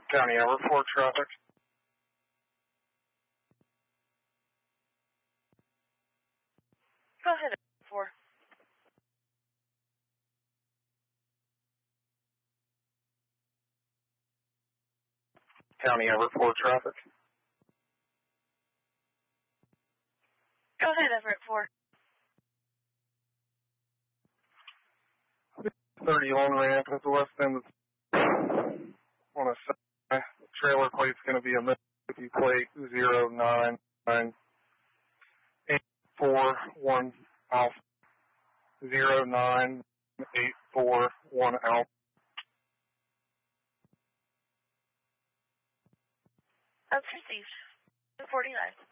County Everett 4 traffic. Go ahead, 4. County Everett 4 traffic. Go ahead, Everett 4. 30 long ramp at the west end on a side. Trailer plate's going to be a Mississippi plate 09841 Alpha. 09841 Alpha. That's received. 49.